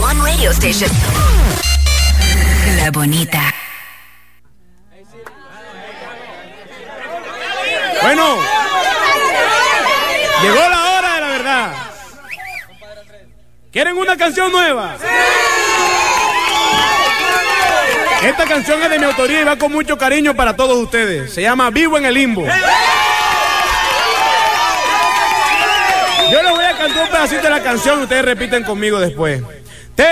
one radio station. La Bonita. Bueno, llegó la hora de la verdad. ¿Quieren una canción nueva? Esta canción es de mi autoría y va con mucho cariño para todos ustedes. Se llama Vivo en el Limbo. Yo les voy a cantar un pedacito de la canción y ustedes repiten conmigo después.